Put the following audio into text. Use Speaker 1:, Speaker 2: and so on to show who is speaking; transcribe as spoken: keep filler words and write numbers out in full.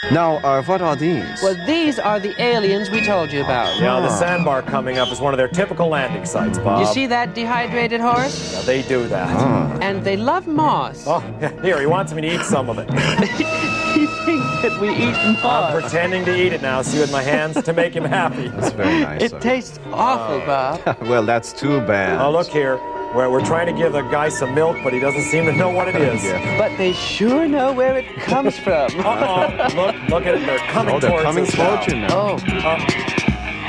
Speaker 1: Now, uh, what are these?
Speaker 2: Well, these are the aliens we told you about.
Speaker 3: Yeah, the sandbar coming up is one of their typical landing sites, Bob.
Speaker 2: You see that dehydrated horse?
Speaker 3: Yeah, they do that.
Speaker 1: Ah.
Speaker 2: And they love moss.
Speaker 3: Oh, here, he wants me to eat some of it.
Speaker 2: He thinks that we eat moss.
Speaker 3: I'm pretending to eat it now, see with my hands, to make him happy.
Speaker 1: That's very nice.
Speaker 2: It
Speaker 1: of
Speaker 2: tastes awful, Bob.
Speaker 1: you. Well, that's too bad.
Speaker 3: Oh, look here. We're, we're trying to give the guy some milk, but he doesn't seem to know what it is.
Speaker 1: Yeah.
Speaker 2: But they sure know where it comes from.
Speaker 3: Uh-oh. Look, look at it. They're coming
Speaker 1: Oh, they're
Speaker 3: towards
Speaker 1: coming
Speaker 3: us
Speaker 1: towards
Speaker 3: now.
Speaker 1: you now.
Speaker 2: Oh,
Speaker 3: Uh,